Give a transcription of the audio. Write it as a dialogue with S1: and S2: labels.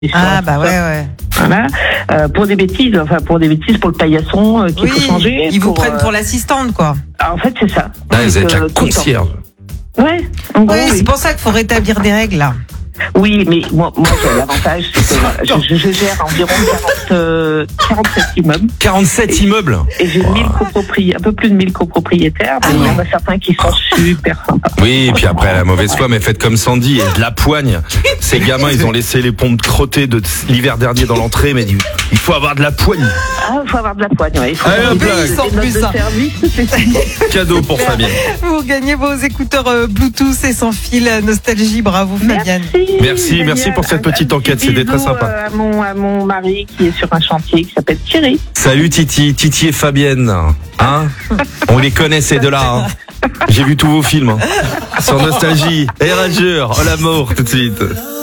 S1: Ah bah ouais.
S2: Voilà. Pour des bêtises, pour le paillasson qu'il faut changer.
S1: Ils vous prennent pour l'assistante, quoi.
S2: En fait, c'est ça.
S3: Ah, vous êtes la concierge.
S2: Ouais. En gros,
S1: c'est pour ça qu'il faut rétablir des règles, là.
S2: Oui, mais moi j'ai l'avantage, c'est que je gère environ 47 immeubles.
S3: 47 immeubles.
S2: Et j'ai un peu plus de 1000 copropriétaires, mais il y en a certains qui sont super sympas.
S3: Oui, et puis après, la mauvaise foi, mais faites comme Sandy, et de la poigne. Ces gamins, ils ont laissé les pompes crottées de l'hiver dernier dans l'entrée, mais il faut avoir de la poigne.
S2: Ah, il faut avoir de la poigne, ouais. Il faut
S3: Allez,
S2: avoir
S3: hop là.
S2: des notes de service, c'est
S3: Cadeau pour Fabienne.
S1: Vous gagnez vos écouteurs Bluetooth et sans fil Nostalgie. Bravo, Fabienne.
S3: Merci pour cette petite enquête, c'était très sympa.
S2: À mon mari qui est sur un chantier qui s'appelle Thierry.
S3: Salut Titi et Fabienne. Hein? On les connaît ces deux-là. Hein. J'ai vu tous vos films. Sur Nostalgie. Et Rageur. Oh l'amour tout de suite.